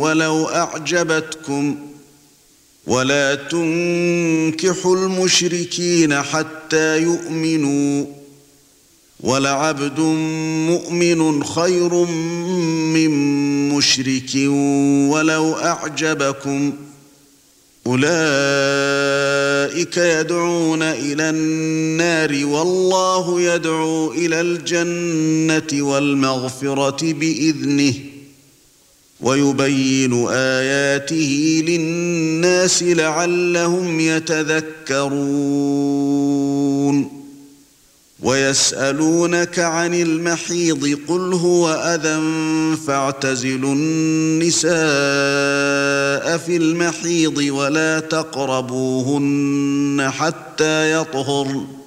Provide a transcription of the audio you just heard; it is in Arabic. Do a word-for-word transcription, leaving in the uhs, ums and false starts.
ولو أعجبتكم ولا تنكحوا المشركين حتى يؤمنوا ولعبد مؤمن خير من مشرك ولو أعجبكم أولئك يدعون إلى النار والله يدعو إلى الجنة والمغفرة بإذنه ويبين آياته للناس لعلهم يتذكرون ويسألونك عن المحيض قل هو أذى فاعتزلوا النساء في المحيض ولا تقربوهن حتى يطهرن